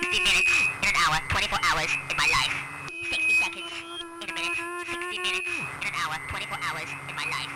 60 minutes in an hour, 24 hours in my life. 60 seconds in a minute, 60 minutes in an hour, 24 hours in my life.